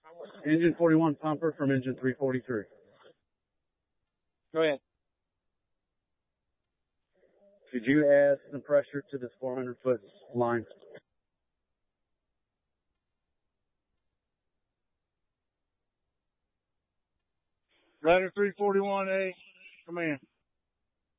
Engine 41 pumper from engine 343. Go ahead. Could you add some pressure to this 400-foot line? Ladder 341A, come in.